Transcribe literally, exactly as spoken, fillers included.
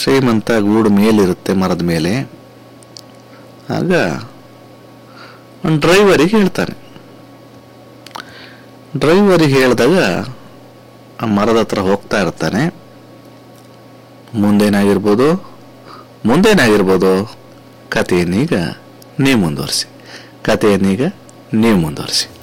ಶ್ರೀಮಂತ ಗೂಡು ಮೇಲಿರುತ್ತೆ ಮರದ ಮೇಲೆ. ಆಗ ಒಂದು ಡ್ರೈವರಿಗೆ ಹೇಳ್ತಾನೆ. ಡ್ರೈವರಿಗೆ ಹೇಳಿದಾಗ ಆ ಮರದ ಹತ್ರ ಹೋಗ್ತಾ ಇರ್ತಾನೆ. ಮುಂದೇನಾಗಿರ್ಬೋದು ಮುಂದೇನಾಗಿರ್ಬೋದು ಕಥೆಯನ್ನೀಗ ನೀವು ಮುಂದುವರಿಸಿ ಕಥೆಯನ್ನೀಗ ನೀವು ಮುಂದುವರಿಸಿ